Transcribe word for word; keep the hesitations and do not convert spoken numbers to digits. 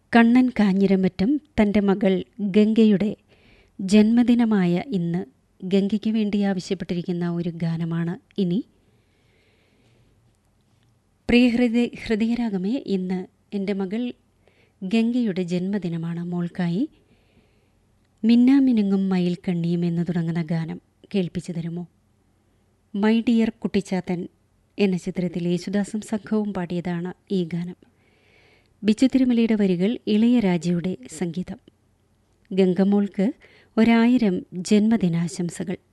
കണ്ണൻ കാഞ്ഞിരമറ്റം തൻ്റെ മകൾ ഗംഗയുടെ ജന്മദിനമായ ഇന്ന് ഗംഗയ്ക്ക് വേണ്ടി ആവശ്യപ്പെട്ടിരിക്കുന്ന ഒരു ഗാനമാണ് ഇനി. പ്രിയ ഹൃദയ ഹൃദയരാഗമേ, ഇന്ന് എൻ്റെ മകൾ ഗംഗയുടെ ജന്മദിനമാണ്. മോൾക്കായി മിന്നാമിനുങ്ങും മയിൽക്കണ്ണിയും എന്ന് തുടങ്ങുന്ന ഗാനം കേൾപ്പിച്ചു തരുമോ? മൈ ഡിയർ കുട്ടിച്ചാത്തൻ എന്ന ചിത്രത്തിൽ യേശുദാസും സംഘവും പാടിയതാണ് ഈ ഗാനം. ബിച്ചു തിരുമലയുടെ വരികൾ, ഇളയരാജയുടെ സംഗീതം. ഗംഗമോൾക്ക് ഒരായിരം ജന്മദിനാശംസകൾ.